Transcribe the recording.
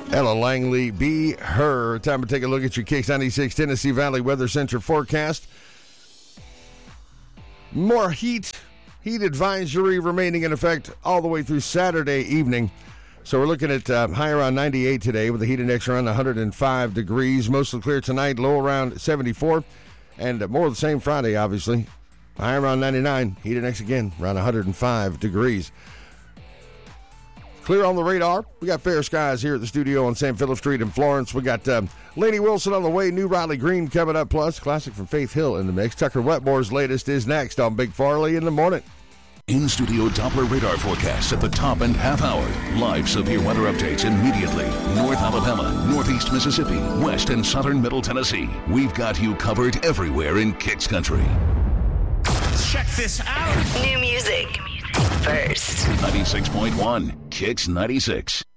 Ella Langley, Be Her. Time to take a look at your Kicks 96 Tennessee Valley Weather Center forecast. More heat advisory remaining in effect all the way through Saturday evening. So we're looking at high around 98 today with the heat index around 105 degrees. Mostly clear tonight, low around 74. And more of the same Friday, obviously. High around 99. Heat index again around 105 degrees. Clear on the radar. We got fair skies here at the studio on St. Philip Street in Florence. We got Lainey Wilson on the way. New Riley Green coming up. Plus, classic from Faith Hill in the mix. Tucker Wetmore's latest is next on Big Farley in the morning. In-studio Doppler radar forecasts at the top and half hour. Live severe weather updates immediately. North Alabama, Northeast Mississippi, West and Southern Middle Tennessee. We've got you covered everywhere in Kicks Country. Check this out. New music first. 96.1 Kicks 96.